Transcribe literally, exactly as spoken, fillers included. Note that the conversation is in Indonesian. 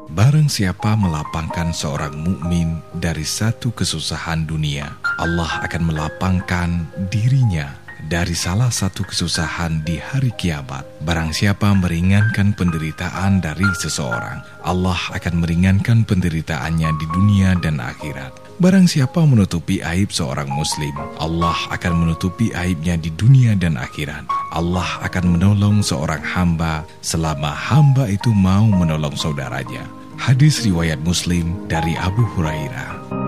Barang siapa melapangkan seorang mukmin dari satu kesusahan dunia, Allah akan melapangkan dirinya dari salah satu kesusahan di hari kiamat. Barang siapa meringankan penderitaan dari seseorang, Allah akan meringankan penderitaannya di dunia dan akhirat. Barang siapa menutupi aib seorang muslim, Allah akan menutupi aibnya di dunia dan akhirat. Allah akan menolong seorang hamba selama hamba itu mau menolong saudaranya. Hadis riwayat Muslim dari Abu Hurairah.